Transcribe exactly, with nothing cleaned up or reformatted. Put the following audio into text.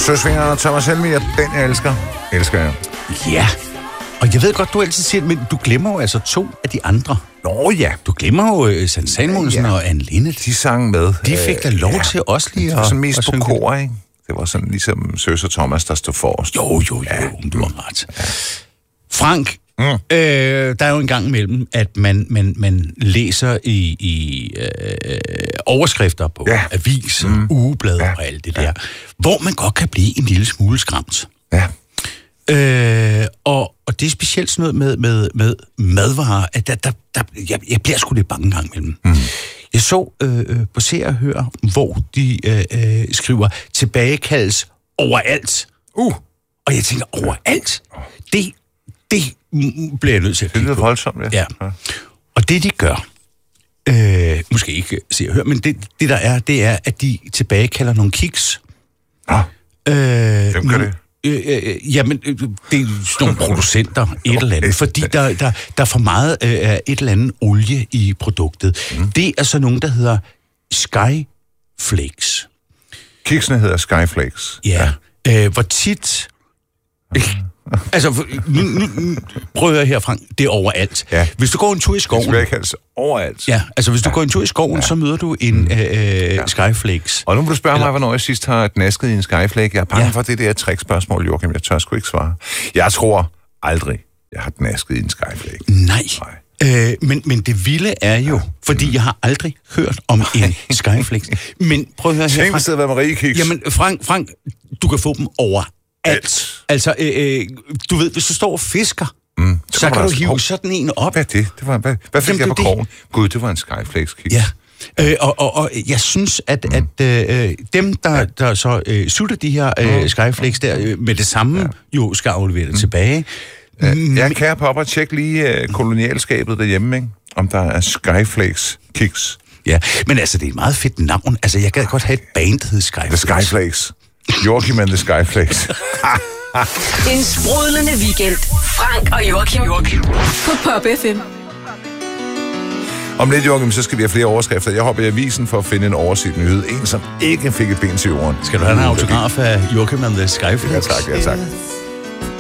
Søsvinger og Thomas Helmiger, den jeg elsker. Elsker jeg. Ja, og jeg ved godt, du altid siger det, men du glemmer jo altså to af de andre. Nå ja. Du glemmer jo uh, Sanne Salomonsen ja. og Anne Linnet. De sang med. De fik da lov ja. til også lige at... Det var sådan mest på kor, ikke? Det var sådan ligesom Søs og Thomas, der stod forrest. Jo, jo, jo, ja. du har ret. Ja. Frank, mm. øh, der er jo en gang imellem, at man, man, man læser i, i øh, overskrifter på ja. aviser, mm. ugeblade ja. og alt det der, ja. hvor man godt kan blive en lille smule skræmt. Ja. Øh, og, og det er specielt sådan noget med, med, med madvarer, at der, der, der, jeg, jeg bliver sgu lidt bange gang imellem. Mm. Jeg så øh, på Se og Hør, hvor de øh, øh, skriver, tilbagekaldes overalt. Uh. Og jeg tænker, overalt? Det, det bliver jeg nødt til at det lyder voldsomt, ja. ja. ja. Og det de gør, øh, måske ikke Se og Hør, men det, det der er, det er, at de tilbagekalder nogle kiks. Ah. Øh, Hvem gør det? Øh, øh, jamen, det er sådan nogle producenter, et eller andet, fordi der, der, der er for meget øh, et eller andet olie i produktet. Mm. Det er så nogen, der hedder Skyflakes. Kiksene hedder Skyflakes. Ja, ja. Øh, hvor tit... altså, nu, nu, nu prøver jeg her, Frank, det er overalt. Ja. Hvis du går en tur i skoven... Det skal altså overalt. Ja, altså hvis du ja. går en tur i skoven, ja. så møder du en øh, ja. Skyflakes. Og nu må du spørge Eller... mig, hvornår jeg sidst har gnasket i en Skyflake. Jeg er bange ja. for det der trickspørgsmål, Joachim. Jeg tør sgu ikke svare. Jeg tror aldrig, jeg har gnasket i en Skyflake. Nej. Nej. Øh, men, men det vilde er jo, fordi jeg har aldrig hørt om en Skyflakes. Men prøv at høre her, Frank. Tænk, hvad Marie kiks. Jamen, Frank, Frank, du kan få dem over alt. Altså, øh, du ved, hvis du står og fisker, mm, så kan du hive oh, sådan en op. Hvad er det? det var, hvad hvad fik Jamen, jeg på krogen? Gud, det var en Skyflakes-kiks. Ja, øh, og, og, og jeg synes, at, mm. at øh, dem, der, der så øh, sutter de her øh, Skyflakes der, øh, med det samme ja. jo skal aflevere det mm. tilbage. Ja, jeg kan her på op og tjekke lige øh, kolonialskabet derhjemme, ikke? Om der er Skyflakes-kiks. Ja, men altså, det er et meget fedt navn. Altså, jeg kan godt have et band, der hedder Skyflakes. The Skyflakes. Joachim and the Skyflakes. En sprudlende weekend. Frank og Joachim. Joachim. På Pop F M. Om lidt, Joachim, så skal vi have flere overskrifter. Jeg hopper i avisen for at finde en oversigt nyhed. En, som ikke fik et ben til jorden. Skal du have en autograf af Joachim and the Skyflakes? Ja, tak. Ja, tak.